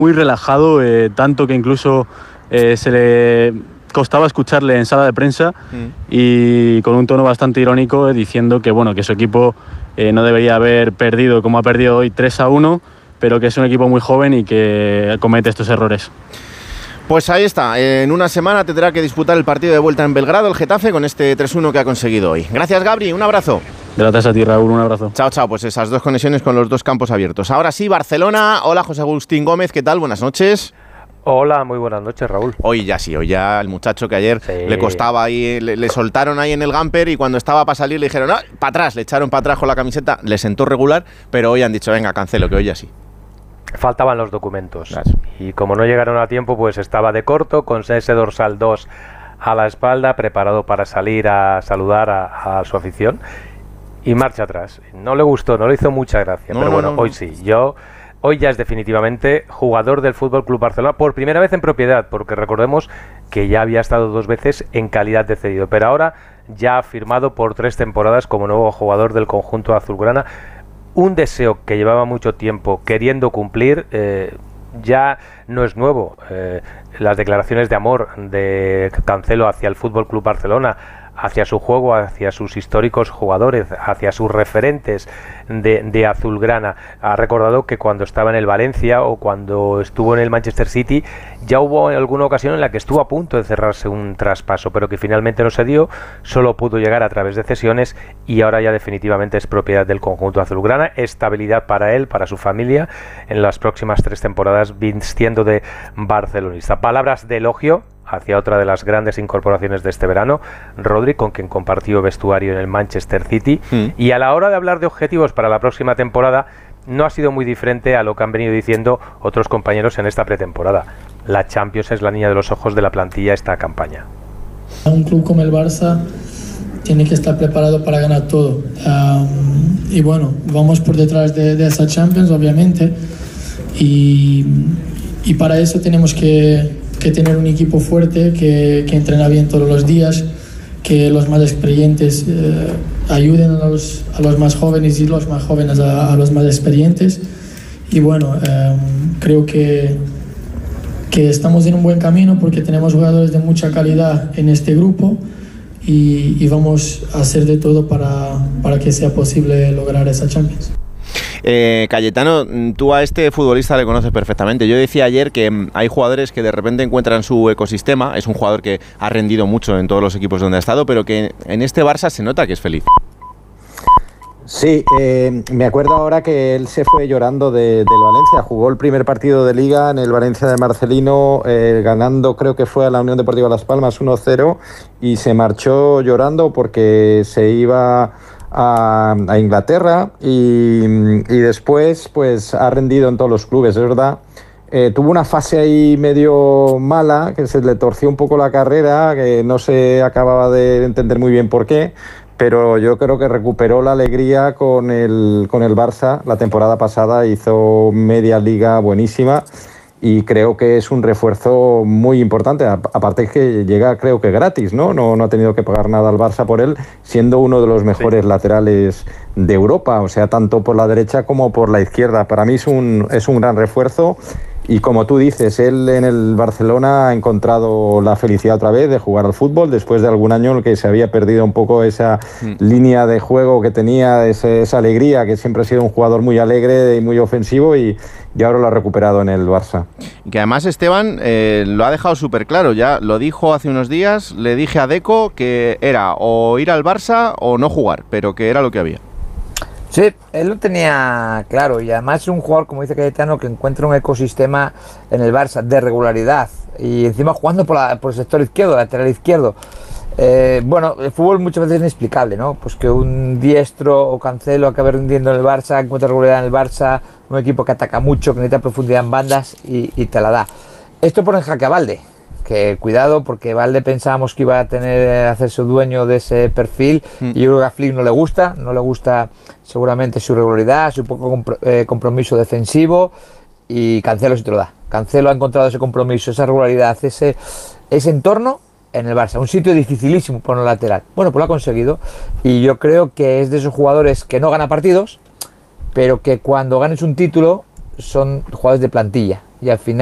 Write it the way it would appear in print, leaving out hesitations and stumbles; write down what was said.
muy relajado, tanto que incluso se le costaba escucharle en sala de prensa y con un tono bastante irónico diciendo que, bueno, que su equipo no debería haber perdido como ha perdido hoy 3-1, pero que es un equipo muy joven y que comete estos errores. Pues ahí está, en una semana tendrá que disputar el partido de vuelta en Belgrado, el Getafe, con este 3-1 que ha conseguido hoy. Gracias, Gabri, un abrazo. Gracias a ti, Raúl, un abrazo. Chao, chao, pues esas dos conexiones con los dos campos abiertos. Ahora sí, Barcelona. Hola, José Agustín Gómez, ¿qué tal? Buenas noches. Hola, muy buenas noches, Raúl. Hoy ya el muchacho que ayer le costaba ahí, le soltaron ahí en el Gamper y cuando estaba para salir le dijeron, no, para atrás, le echaron para atrás con la camiseta, le sentó regular, pero hoy han dicho, venga, Cancelo, que hoy ya sí. Faltaban los documentos. Gracias. Y como no llegaron a tiempo, pues estaba de corto, con ese dorsal 2 a la espalda, preparado para salir a saludar a su afición. Y marcha atrás. No le gustó, no le hizo mucha gracia. Pero bueno, hoy sí. Hoy ya es definitivamente jugador del Fútbol Club Barcelona por primera vez en propiedad, porque recordemos que ya había estado 2 veces en calidad de cedido, pero ahora ya ha firmado por 3 temporadas como nuevo jugador del conjunto azulgrana. Un deseo que llevaba mucho tiempo queriendo cumplir, ya no es nuevo. Las declaraciones de amor de Cancelo hacia el Fútbol Club Barcelona, hacia su juego, hacia sus históricos jugadores, hacia sus referentes de azulgrana. Ha recordado que cuando estaba en el Valencia o cuando estuvo en el Manchester City ya hubo alguna ocasión en la que estuvo a punto de cerrarse un traspaso, pero que finalmente no se dio, solo pudo llegar a través de cesiones y ahora ya definitivamente es propiedad del conjunto azulgrana. Estabilidad para él, para su familia en las próximas 3 temporadas vistiendo de barcelonista. Palabras de elogio hacia otra de las grandes incorporaciones de este verano, Rodri, con quien compartió vestuario en el Manchester City, y a la hora de hablar de objetivos para la próxima temporada no ha sido muy diferente a lo que han venido diciendo otros compañeros en esta pretemporada. La Champions es la niña de los ojos de la plantilla esta campaña. Un club como el Barça tiene que estar preparado para ganar todo, y bueno, vamos por detrás de esa Champions, obviamente, y para eso tenemos que tener un equipo fuerte, que entrena bien todos los días, que los más experientes ayuden a los más jóvenes y los más jóvenes a los más experientes. Y bueno, creo que estamos en un buen camino porque tenemos jugadores de mucha calidad en este grupo y vamos a hacer de todo para que sea posible lograr esa Champions. Cayetano, tú a este futbolista le conoces perfectamente. Yo decía ayer que hay jugadores que de repente encuentran su ecosistema. Es un jugador que ha rendido mucho en todos los equipos donde ha estado, pero que en este Barça se nota que es feliz. Sí, me acuerdo ahora que él se fue llorando del Valencia. Jugó el primer partido de Liga en el Valencia de Marcelino, ganando, creo que fue a la Unión Deportiva Las Palmas 1-0, y se marchó llorando porque se iba a Inglaterra y después pues ha rendido en todos los clubes, es verdad. Tuvo una fase ahí medio mala, que se le torció un poco la carrera, que no se acababa de entender muy bien por qué, pero yo creo que recuperó la alegría con el Barça. La temporada pasada hizo media liga buenísima y creo que es un refuerzo muy importante. Aparte que llega, creo que gratis, ¿no? No ha tenido que pagar nada al Barça por él, siendo uno de los mejores laterales de Europa, o sea, tanto por la derecha como por la izquierda. Para mí es un gran refuerzo. Y como tú dices, él en el Barcelona ha encontrado la felicidad otra vez de jugar al fútbol después de algún año en el que se había perdido un poco esa línea de juego que tenía, esa alegría, que siempre ha sido un jugador muy alegre y muy ofensivo, y ahora lo ha recuperado en el Barça. Y que además Esteban lo ha dejado súper claro, ya lo dijo hace unos días, le dije a Deco que era o ir al Barça o no jugar, pero que era lo que había. Sí, él lo tenía claro, y además es un jugador, como dice Cayetano, que encuentra un ecosistema en el Barça de regularidad y encima jugando por el sector izquierdo, lateral izquierdo. Bueno, el fútbol muchas veces es inexplicable, ¿no? Pues que un diestro o Cancelo acabe rindiendo en el Barça, encuentra regularidad en el Barça, un equipo que ataca mucho, que necesita profundidad en bandas y te la da. Esto pone en jaque a Valde, que cuidado, porque Valde pensábamos que iba a hacerse dueño de ese perfil, y yo creo que a Flick no le gusta seguramente su regularidad, su poco compromiso defensivo, y Cancelo sí te lo da. Cancelo ha encontrado ese compromiso, esa regularidad, ese entorno en el Barça, un sitio dificilísimo por un lateral. Bueno, pues lo ha conseguido, y yo creo que es de esos jugadores que no gana partidos, pero que cuando ganes un título son jugadores de plantilla, y al final